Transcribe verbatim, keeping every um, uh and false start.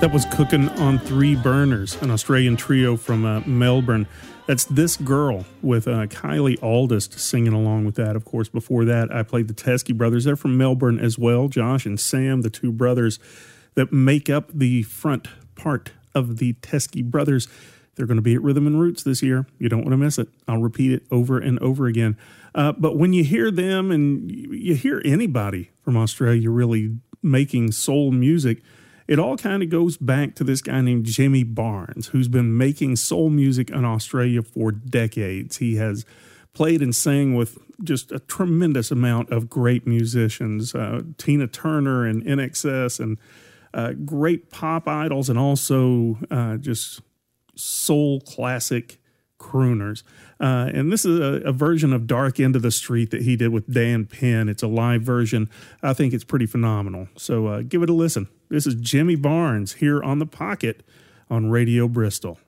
That was Cooking on Three Burners, an Australian trio from uh, Melbourne. That's This Girl with uh, Kylie Aldist singing along with that. Of course, before that, I played the Teskey Brothers. They're from Melbourne as well. Josh and Sam, the two brothers that make up the front part of the Teskey Brothers. They're going to be at Rhythm and Roots this year. You don't want to miss it. I'll repeat it over and over again. Uh, but when you hear them and you hear anybody from Australia really making soul music, it all kind of goes back to this guy named Jimmy Barnes, who's been making soul music in Australia for decades. He has played and sang with just a tremendous amount of great musicians, uh, Tina Turner and N X S, and uh, great pop idols, and also uh, just soul classic crooners. Uh, and this is a, a version of Dark End of the Street that he did with Dan Penn. It's a live version. I think it's pretty phenomenal. So uh, give it a listen. This is Jimmy Barnes here on The Pocket on Radio Bristol.